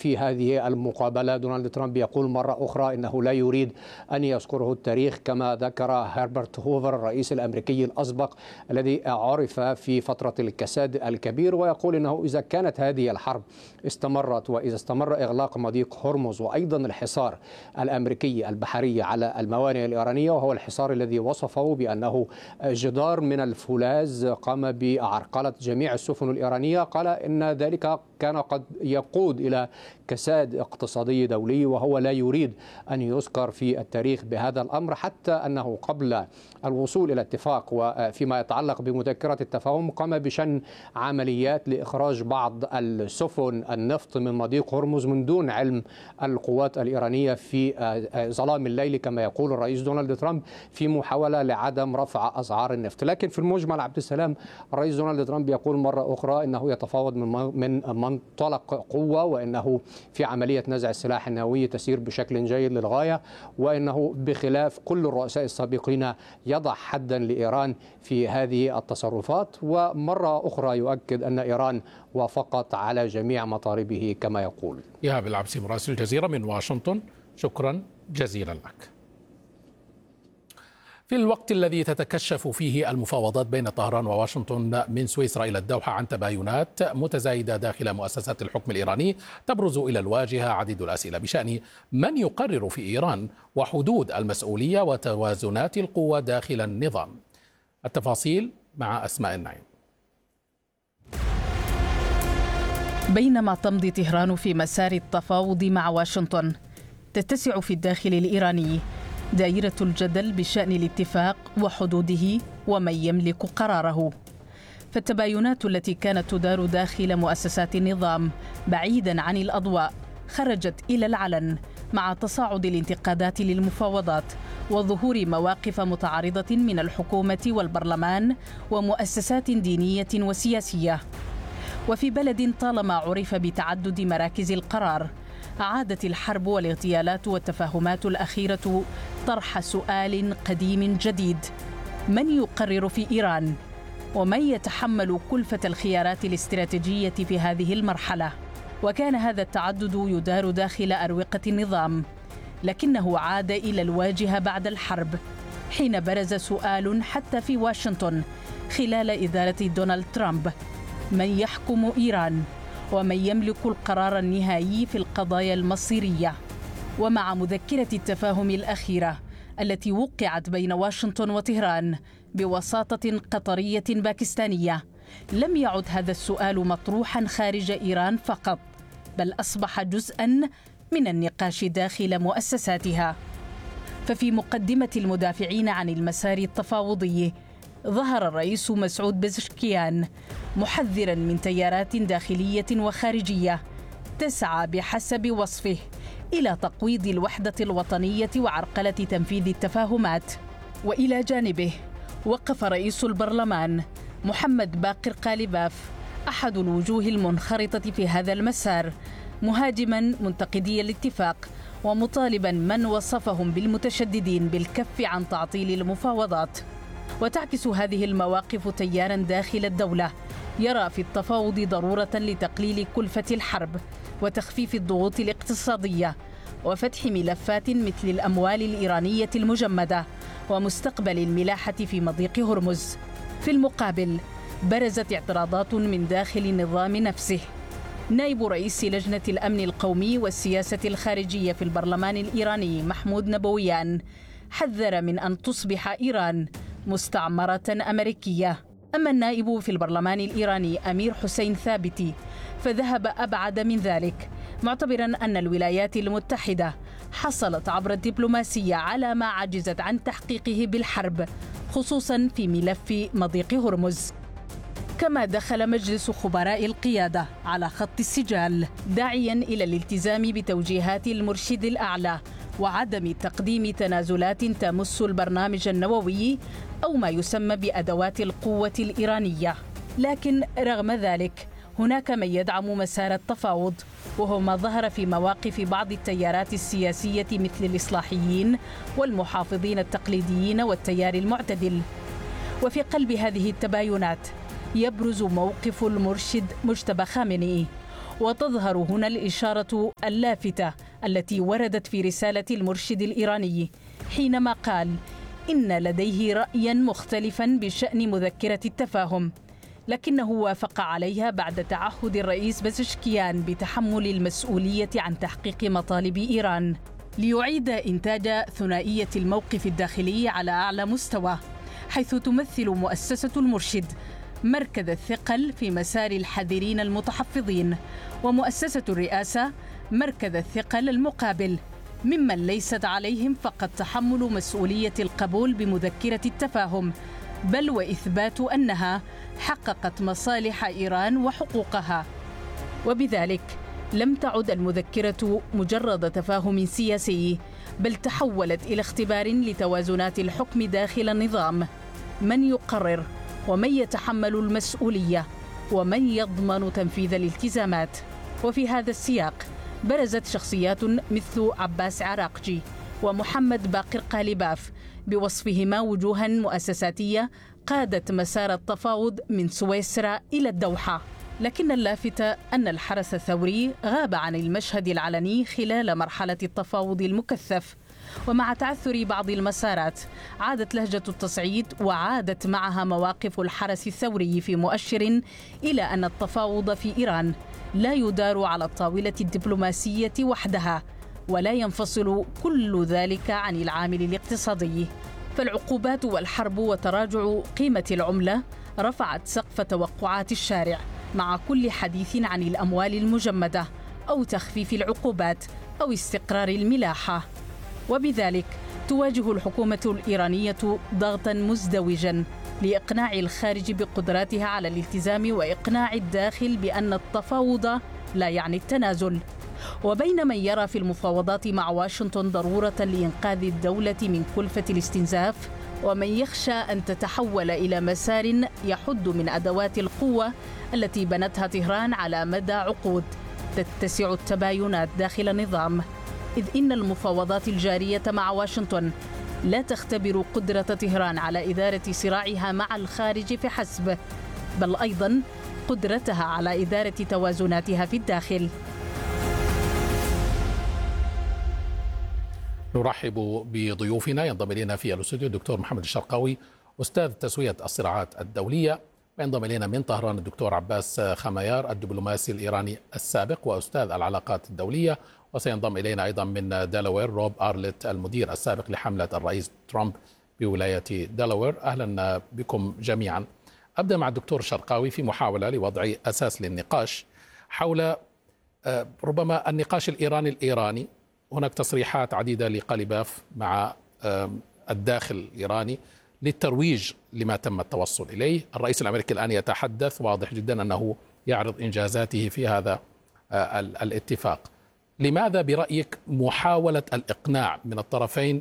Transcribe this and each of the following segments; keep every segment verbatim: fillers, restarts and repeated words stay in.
في هذه المقابلة دونالد ترامب يقول مرة أخرى إنه لا يريد أن يذكره التاريخ، كما ذكر هربرت هوفر الرئيس الأمريكي الأسبق الذي عرف في فترة الكساد الكبير، ويقول إنه إذا كانت هذه الحرب استمرت وإذا استمر إغلاق مضيق هرمز وأيضا الحصار الأمريكي البحري على الموانئ الإيرانية، وهو الحصار الذي وصفه بأنه جدار من الفولاذ قام بعرقلة جميع السفن الإيرانية، قال إن ذلك كان قد يقود إلى كساد اقتصادي دولي، وهو لا يريد أن يذكر في التاريخ بهذا الأمر، حتى أنه قبل الوصول إلى اتفاق وفيما يتعلق بمذكرة التفاهم قام بشن عمليات لإخراج بعض السفن النفط من مضيق هرمز من دون علم القوات الإيرانية في ظلام الليل كما يقول الرئيس دونالد ترامب، في محاولة لعدم رفع أسعار النفط. لكن في المجمل عبد السلام الرئيس دونالد ترامب يقول مرة أخرى إنه يتفاوض من من منطلق قوة، وإنه في عملية نزع السلاح النووي تسير بشكل جيد للغاية، وإنه بخلاف كل الرؤساء السابقين يضع حدا لإيران في هذه التصرفات. ومرة أخرى يؤكد أن إيران وافقت على جميع مطالبه كما يقول. إيهاب العبسي مراسل الجزيرة من واشنطن، شكرا جزيلا لك. في الوقت الذي تتكشف فيه المفاوضات بين طهران وواشنطن من سويسرا إلى الدوحة عن تباينات متزايدة داخل مؤسسات الحكم الإيراني، تبرز إلى الواجهة عديد الأسئلة بشأن من يقرر في إيران وحدود المسؤولية وتوازنات القوى داخل النظام. التفاصيل مع أسماء النعيم. بينما تمضي طهران في مسار التفاوض مع واشنطن، تتسع في الداخل الإيراني دائرة الجدل بشأن الاتفاق وحدوده ومن يملك قراره. فالتباينات التي كانت تدار داخل مؤسسات النظام بعيدا عن الأضواء خرجت إلى العلن مع تصاعد الانتقادات للمفاوضات وظهور مواقف متعارضة من الحكومة والبرلمان ومؤسسات دينية وسياسية. وفي بلد طالما عرف بتعدد مراكز القرار، عادت الحرب والاغتيالات والتفاهمات الأخيرة طرح سؤال قديم جديد: من يقرر في إيران؟ ومن يتحمل كلفة الخيارات الاستراتيجية في هذه المرحلة؟ وكان هذا التعدد يدار داخل أروقة النظام، لكنه عاد إلى الواجهة بعد الحرب، حين برز سؤال حتى في واشنطن خلال إدارة دونالد ترامب: من يحكم إيران؟ ومن يملك القرار النهائي في القضايا المصيرية؟ ومع مذكرة التفاهم الأخيرة التي وقعت بين واشنطن وطهران بوساطة قطرية باكستانية، لم يعد هذا السؤال مطروحا خارج إيران فقط، بل أصبح جزءا من النقاش داخل مؤسساتها. ففي مقدمة المدافعين عن المسار التفاوضي ظهر الرئيس مسعود بزشكيان محذرا من تيارات داخلية وخارجية تسعى بحسب وصفه إلى تقويض الوحدة الوطنية وعرقلة تنفيذ التفاهمات. وإلى جانبه وقف رئيس البرلمان محمد باقر قالباف، أحد الوجوه المنخرطة في هذا المسار، مهاجما منتقدي الاتفاق ومطالبا من وصفهم بالمتشددين بالكف عن تعطيل المفاوضات. وتعكس هذه المواقف تيارا داخل الدولة يرى في التفاوض ضرورة لتقليل كلفة الحرب وتخفيف الضغوط الاقتصادية وفتح ملفات مثل الأموال الإيرانية المجمدة ومستقبل الملاحة في مضيق هرمز. في المقابل برزت اعتراضات من داخل النظام نفسه. نائب رئيس لجنة الأمن القومي والسياسة الخارجية في البرلمان الإيراني محمود نبويان حذر من أن تصبح إيران مستعمرة أمريكية. أما النائب في البرلمان الإيراني أمير حسين ثابتي فذهب أبعد من ذلك، معتبرا أن الولايات المتحدة حصلت عبر الدبلوماسية على ما عجزت عن تحقيقه بالحرب، خصوصا في ملف مضيق هرمز. كما دخل مجلس خبراء القيادة على خط السجال داعيا إلى الالتزام بتوجيهات المرشد الأعلى وعدم تقديم تنازلات تمس البرنامج النووي أو ما يسمى بأدوات القوة الإيرانية. لكن رغم ذلك هناك من يدعم مسار التفاوض، وهو ما ظهر في مواقف بعض التيارات السياسية مثل الإصلاحيين والمحافظين التقليديين والتيار المعتدل. وفي قلب هذه التباينات يبرز موقف المرشد مجتبى خامنئي، وتظهر هنا الإشارة اللافتة التي وردت في رسالة المرشد الإيراني حينما قال إن لديه رأيا مختلفا بشأن مذكرة التفاهم، لكنه وافق عليها بعد تعهد الرئيس بزشكيان بتحمل المسؤولية عن تحقيق مطالب إيران ليعيد إنتاج ثنائية الموقف الداخلي على أعلى مستوى، حيث تمثل مؤسسة المرشد مركز الثقل في مسار الحذرين المتحفظين، ومؤسسة الرئاسة مركز الثقل المقابل، ممن ليست عليهم فقط تحمل مسؤولية القبول بمذكرة التفاهم، بل وإثبات أنها حققت مصالح إيران وحقوقها. وبذلك لم تعد المذكرة مجرد تفاهم سياسي، بل تحولت إلى اختبار لتوازنات الحكم داخل النظام، من يقرر ومن يتحمل المسؤولية ومن يضمن تنفيذ الالتزامات. وفي هذا السياق برزت شخصيات مثل عباس عراقجي ومحمد باقر قالباف بوصفهما وجوها مؤسساتية قادت مسار التفاوض من سويسرا إلى الدوحة. لكن اللافت أن الحرس الثوري غاب عن المشهد العلني خلال مرحلة التفاوض المكثف، ومع تعثر بعض المسارات عادت لهجة التصعيد وعادت معها مواقف الحرس الثوري في مؤشر إلى أن التفاوض في إيران لا يدار على الطاولة الدبلوماسية وحدها، ولا ينفصل كل ذلك عن العامل الاقتصادي. فالعقوبات والحرب وتراجع قيمة العملة رفعت سقف توقعات الشارع، مع كل حديث عن الأموال المجمدة أو تخفيف العقوبات أو استقرار الملاحة. وبذلك تواجه الحكومة الإيرانية ضغطا مزدوجا لإقناع الخارج بقدراتها على الالتزام وإقناع الداخل بأن التفاوض لا يعني التنازل. وبين من يرى في المفاوضات مع واشنطن ضرورة لإنقاذ الدولة من كلفة الاستنزاف، ومن يخشى أن تتحول إلى مسار يحد من أدوات القوة التي بنتها طهران على مدى عقود، تتسع التباينات داخل النظام، إذ إن المفاوضات الجارية مع واشنطن لا تختبر قدرة طهران على إدارة صراعها مع الخارج فحسب، بل أيضا قدرتها على إدارة توازناتها في الداخل. نرحب بضيوفنا. ينضم إلينا في الاستوديو الدكتور محمد الشرقاوي أستاذ تسوية الصراعات الدولية، وينضم إلينا من طهران الدكتور عباس خميار الدبلوماسي الإيراني السابق وأستاذ العلاقات الدولية، وسينضم إلينا أيضا من دلاوير روب أرلت المدير السابق لحملة الرئيس ترامب بولاية دلاوير. أهلا بكم جميعا. أبدأ مع الدكتور الشرقاوي في محاولة لوضع أساس للنقاش حول ربما النقاش الإيراني الإيراني. هناك تصريحات عديدة لقالباف مع الداخل الإيراني للترويج لما تم التوصل إليه. الرئيس الأمريكي الآن يتحدث واضح جدا أنه يعرض إنجازاته في هذا الاتفاق. لماذا برأيك محاولة الإقناع من الطرفين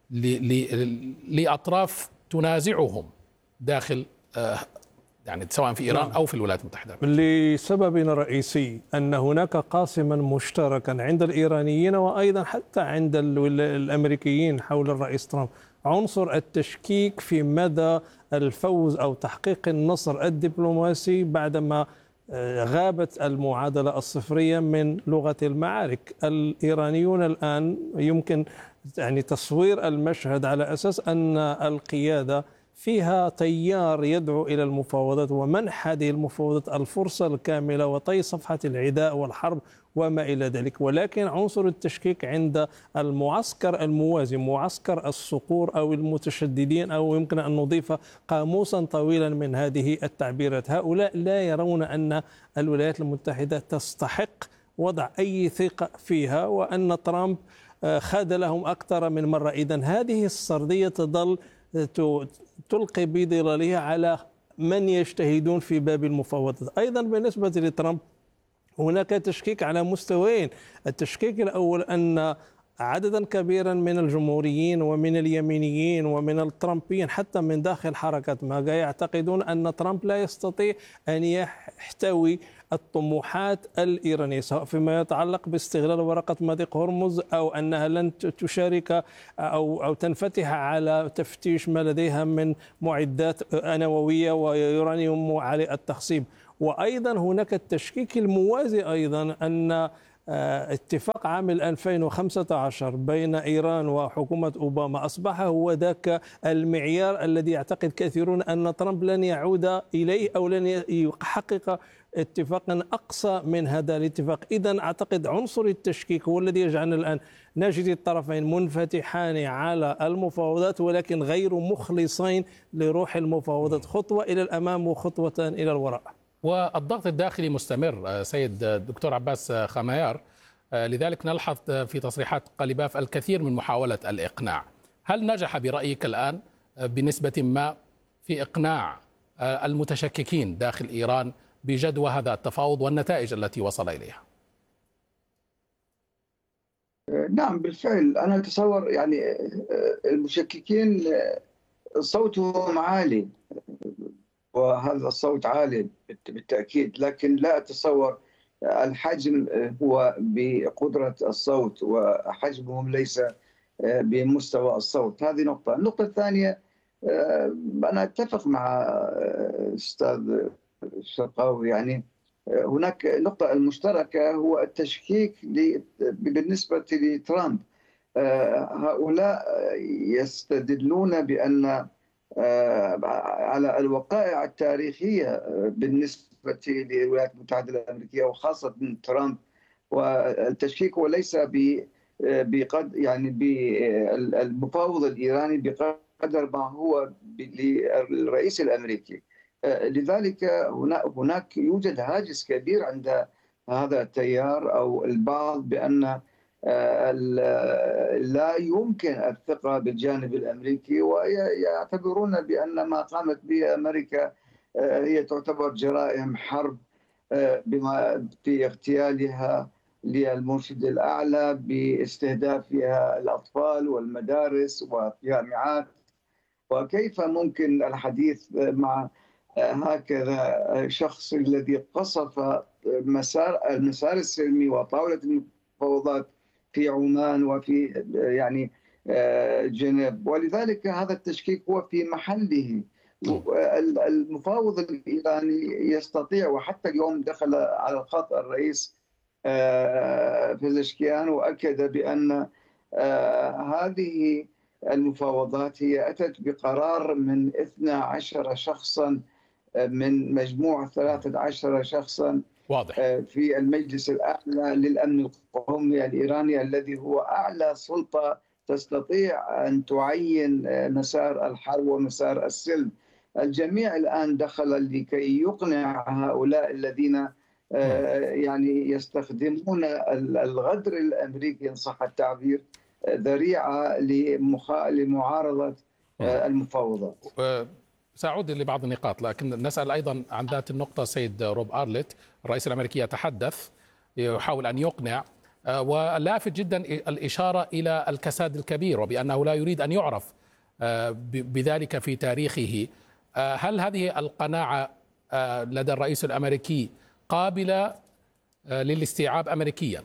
لأطراف تنازعهم داخل يعني سواء في إيران أو في الولايات المتحدة؟ لسبب رئيسي، أن هناك قاسما مشتركا عند الإيرانيين وأيضا حتى عند الأمريكيين حول الرئيس ترامب، عنصر التشكيك في مدى الفوز أو تحقيق النصر الدبلوماسي بعدما غابت المعادلة الصفرية من لغة المعارك. الإيرانيون الآن يمكن يعني تصوير المشهد على أساس أن القيادة فيها تيار يدعو إلى المفاوضات ومنح هذه المفاوضات الفرصة الكاملة وطي صفحة العداء والحرب وما إلى ذلك، ولكن عنصر التشكيك عند المعسكر الموازي، معسكر الصقور أو المتشددين، أو يمكن أن نضيف قاموسا طويلا من هذه التعبيرات. هؤلاء لا يرون أن الولايات المتحدة تستحق وضع أي ثقة فيها، وأن ترامب خذلهم أكثر من مرة. إذن هذه السردية تظل تلقي بظلالها على من يجتهدون في باب المفاوضات. أيضا بالنسبة لترامب هناك تشكيك على مستويين. التشكيك الأول أن عددا كبيرا من الجمهوريين ومن اليمينيين ومن الترامبيين حتى من داخل حركة ماجا يعتقدون أن ترامب لا يستطيع أن يحتوي الطموحات الإيرانية، سواء فيما يتعلق باستغلال ورقة مضيق هرمز أو أنها لن تشارك أو أو تنفتح على تفتيش ما لديها من معدات نووية ويورانيوم عالي التخصيب. وأيضا هناك التشكيك الموازي أيضا أن اتفاق عام ألفين وخمسة عشر بين إيران وحكومة أوباما أصبح هو ذاك المعيار الذي يعتقد كثيرون أن ترامب لن يعود إليه أو لن يحقق اتفاقا أقصى من هذا الاتفاق. إذن أعتقد عنصر التشكيك هو الذي يجعلنا الآن نجد الطرفين منفتحان على المفاوضات ولكن غير مخلصين لروح المفاوضات، خطوة إلى الأمام وخطوة إلى الوراء. والضغط الداخلي مستمر سيد دكتور عباس خميار، لذلك نلحظ في تصريحات قليباف الكثير من محاولة الإقناع. هل نجح برأيك الآن بنسبة ما في إقناع المتشككين داخل إيران بجدوى هذا التفاوض والنتائج التي وصل إليها؟ نعم بالفعل، أنا أتصور يعني المشككين صوتهم عالي، وهذا الصوت عالي بالتأكيد، لكن لا أتصور الحجم هو بقدرة الصوت وحجمهم ليس بمستوى الصوت. هذه نقطة. النقطة الثانية، أنا أتفق مع أستاذ الشرقاوي، يعني هناك نقطة المشتركة هو التشكيك بالنسبة لترامب. هؤلاء يستدلون بأن على الوقائع التاريخية بالنسبة للولايات المتحدة الأمريكية وخاصة ترامب، والتشكيك وليس بقد يعني بالمفاوض الإيراني بقدر ما هو للرئيس الأمريكي. لذلك هناك يوجد هاجس كبير عند هذا التيار أو البعض بأن لا يمكن الثقة بالجانب الأمريكي، ويعتبرون بأن ما قامت به أمريكا هي تعتبر جرائم حرب بما في اغتيالها للمرشد الأعلى، باستهدافها الأطفال والمدارس والجامعات. وكيف ممكن الحديث مع هكذا شخص الذي قصف مسار المسار السلمي وطاولة المفاوضات في عمان وفي يعني جنيف؟ ولذلك هذا التشكيك هو في محله. المفاوض الإيراني يستطيع، وحتى اليوم دخل على الخط الرئيس بيزشكيان وأكد بأن هذه المفاوضات هي أتت بقرار من اثني عشر شخصا من مجموع ثلاثة عشر شخصا واضح في المجلس الأعلى للأمن القومي الإيراني، الذي هو أعلى سلطة تستطيع أن تعين مسار الحرب ومسار السلم. الجميع الآن دخل لكي يقنع هؤلاء الذين يعني يستخدمون الغدر الأمريكي إن صح التعبير ذريعة لمعارضة المفاوضات. سأعود لبعض النقاط، لكن نسأل أيضا عن ذات النقطة. سيد روب أرلت الرئيس الأمريكي يتحدث، يحاول أن يقنع، ولافت جدا الإشارة إلى الكساد الكبير وبأنه لا يريد أن يعرف بذلك في تاريخه. هل هذه القناعة لدى الرئيس الأمريكي قابلة للاستيعاب أمريكيا؟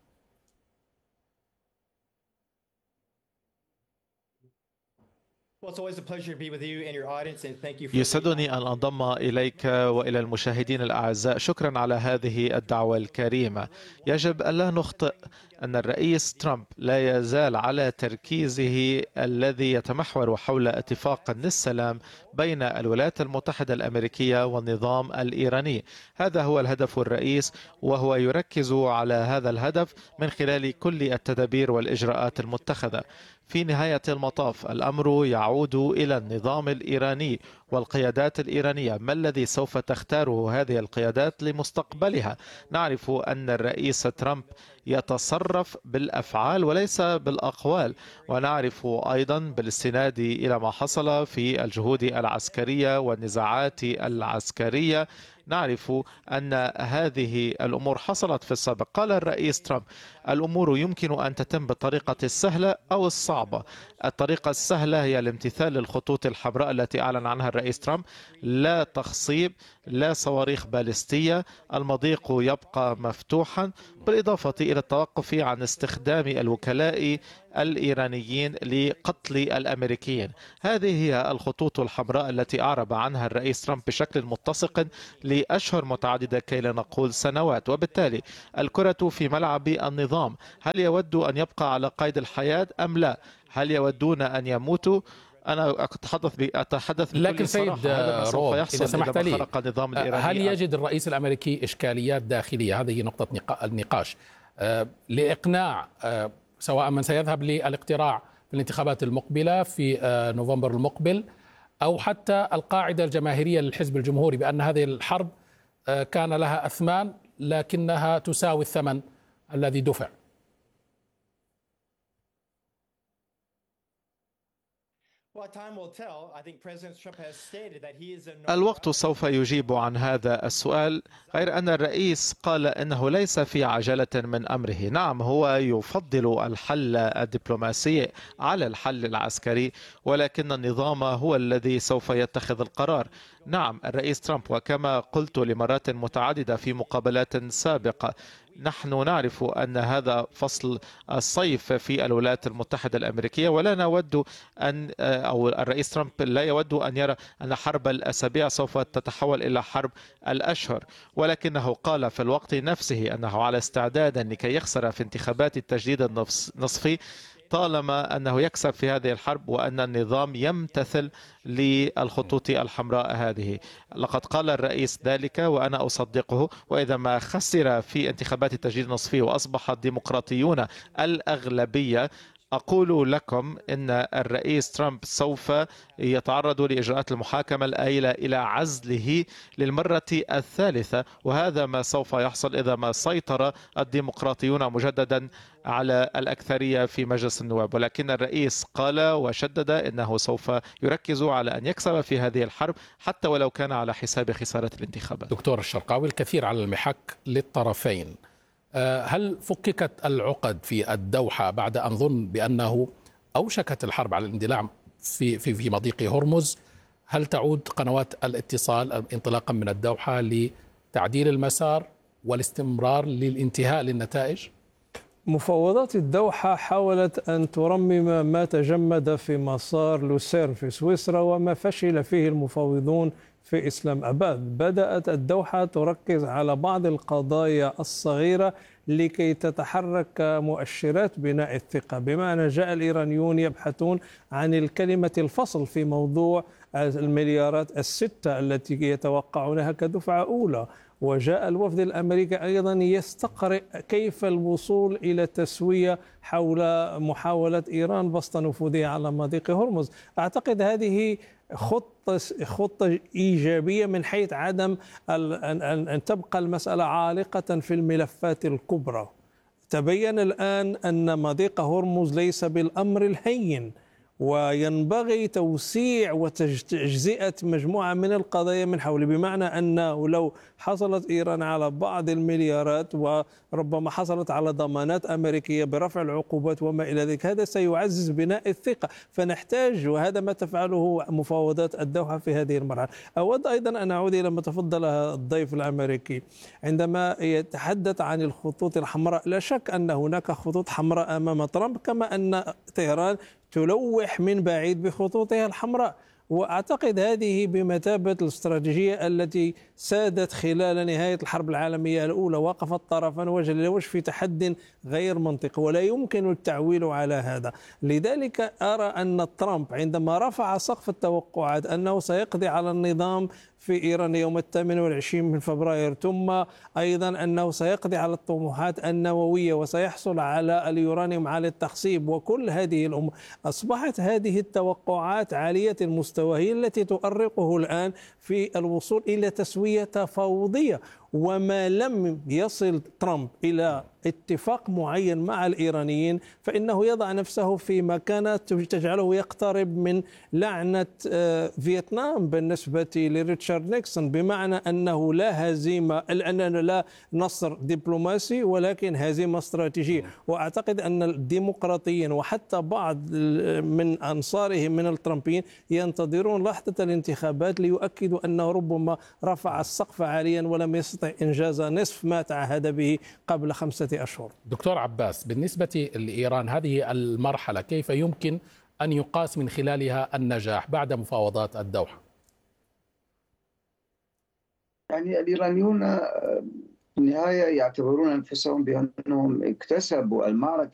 يسعدني أن أنضم إليك وإلى المشاهدين الأعزاء. شكرا على هذه الدعوة الكريمة. يجب ألا نخطئ أن الرئيس ترامب لا يزال على تركيزه الذي يتمحور حول اتفاق السلام بين الولايات المتحدة الأمريكية والنظام الإيراني. هذا هو الهدف الرئيس، وهو يركز على هذا الهدف من خلال كل التدابير والإجراءات المتخذة. في نهاية المطاف الأمر يعود إلى النظام الإيراني والقيادات الإيرانية، ما الذي سوف تختاره هذه القيادات لمستقبلها. نعرف أن الرئيس ترامب يتصرف بالأفعال وليس بالأقوال، ونعرف أيضا بالاستناد إلى ما حصل في الجهود العسكرية والنزاعات العسكرية، نعرف أن هذه الأمور حصلت في السابق. قال الرئيس ترامب الأمور يمكن أن تتم بالطريقة السهلة أو الصعبة. الطريقة السهلة هي الامتثال للخطوط الحمراء التي أعلن عنها الرئيس ترامب: لا تخصيب، لا صواريخ باليستية، المضيق يبقى مفتوحا، بالإضافة إلى التوقف عن استخدام الوكلاء الإيرانيين لقتل الأمريكيين. هذه هي الخطوط الحمراء التي أعرب عنها الرئيس ترامب بشكل متسق لأشهر متعددة كي لا نقول سنوات، وبالتالي الكرة في ملعب النظام. هل يود أن يبقى على قيد الحياة أم لا؟ هل يودون أن يموتوا؟ أنا أتحدث أتحدث لكن سيد روب إذا سمحت لي، هل يجد الرئيس الأمريكي إشكاليات داخلية؟ هذه نقطة النقاش لإقناع سواء من سيذهب للاقتراع في الانتخابات المقبلة في نوفمبر المقبل أو حتى القاعدة الجماهيرية للحزب الجمهوري بأن هذه الحرب كان لها أثمان لكنها تساوي الثمن الذي دفع؟ الوقت سوف يجيب عن هذا السؤال، غير أن الرئيس قال إنه ليس في عجلة من أمره. نعم، هو يفضل الحل الدبلوماسي على الحل العسكري، ولكن النظام هو الذي سوف يتخذ القرار. نعم، الرئيس ترامب، وكما قلت لمرات متعددة في مقابلات سابقة، نحن نعرف أن هذا فصل الصيف في الولايات المتحدة الأمريكية، ولا نود أن أو الرئيس ترامب لا يود أن يرى أن حرب الأسابيع سوف تتحول إلى حرب الأشهر، ولكنه قال في الوقت نفسه أنه على استعداد لكي يخسر في انتخابات التجديد النصفي طالما أنه يكسب في هذه الحرب، وأن النظام يمتثل للخطوط الحمراء هذه. لقد قال الرئيس ذلك وأنا أصدقه، وإذا ما خسر في انتخابات التجديد النصفي وأصبح الديمقراطيون الأغلبية، أقول لكم إن الرئيس ترامب سوف يتعرض لإجراءات المحاكمة الآيلة إلى عزله للمرة الثالثة، وهذا ما سوف يحصل إذا ما سيطر الديمقراطيون مجددا على الأكثرية في مجلس النواب. ولكن الرئيس قال وشدد أنه سوف يركز على أن يكسب في هذه الحرب حتى ولو كان على حساب خسارة الانتخابات. دكتور الشرقاوي، الكثير على المحك للطرفين. هل فككت العقد في الدوحة بعد أن ظن بأنه أوشكت الحرب على الاندلاع في في في مضيق هرمز؟ هل تعود قنوات الاتصال انطلاقا من الدوحة لتعديل المسار والاستمرار للانتهاء للنتائج؟ مفاوضات الدوحة حاولت أن ترمم ما تجمد في مسار لوسيرن في سويسرا وما فشل فيه المفاوضون في إسلام أباد. بدأت الدوحة تركز على بعض القضايا الصغيرة لكي تتحرك مؤشرات بناء الثقة، بمعنى جاء الإيرانيون يبحثون عن الكلمة الفصل في موضوع المليارات الستة التي يتوقعونها كدفعة أولى، وجاء الوفد الأمريكي أيضا يستقرئ كيف الوصول إلى تسوية حول محاولة إيران بسط نفوذها على مضيق هرمز. أعتقد هذه خطة خطة إيجابية من حيث عدم أن أن تبقى المسألة عالقة في الملفات الكبرى. تبين الآن أن مضيق هرمز ليس بالأمر الهين، وينبغي توسيع وتجزئة مجموعة من القضايا من حوله، بمعنى أنه لو حصلت إيران على بعض المليارات وربما حصلت على ضمانات أمريكية برفع العقوبات وما إلى ذلك، هذا سيعزز بناء الثقة. فنحتاج، وهذا ما تفعله مفاوضات الدوحة في هذه المرحلة. أود أيضا أن أعود إلى ما تفضل الضيف الأمريكي عندما يتحدث عن الخطوط الحمراء. لا شك أن هناك خطوط حمراء أمام ترامب، كما أن طهران تلوح من بعيد بخطوطها الحمراء، وأعتقد هذه بمثابة الاستراتيجية التي سادت خلال نهاية الحرب العالمية الأولى. وقف الطرفان وجه لوجه في تحد غير منطقي، ولا يمكن التعويل على هذا. لذلك أرى أن ترامب عندما رفع سقف التوقعات أنه سيقضي على النظام في إيران يوم الثامن والعشرين من فبراير، ثم أيضا أنه سيقضي على الطموحات النووية وسيحصل على اليورانيوم على التخصيب وكل هذه الأمور، أصبحت هذه التوقعات عالية المستوى هي التي تؤرقه الآن في الوصول إلى تسوية تفاوضية. وما لم يصل ترامب إلى اتفاق معين مع الإيرانيين فإنه يضع نفسه في مكانة تجعله يقترب من لعنة فيتنام بالنسبة لريتشارد نيكسون، بمعنى أنه لا هزيمة، أنه لا نصر دبلوماسي ولكن هزيمة استراتيجية. وأعتقد أن الديمقراطيين وحتى بعض من أنصارهم من الترامبيين ينتظرون لحظة الانتخابات ليؤكدوا أنه ربما رفع السقف عاليا ولم يستطع إنجاز نصف ما تعهد به قبل خمسة أشهر. دكتور عباس، بالنسبة لإيران هذه المرحلة كيف يمكن أن يقاس من خلالها النجاح بعد مفاوضات الدوحة؟ يعني الإيرانيون في النهاية يعتبرون أنفسهم بأنهم اكتسبوا المعركة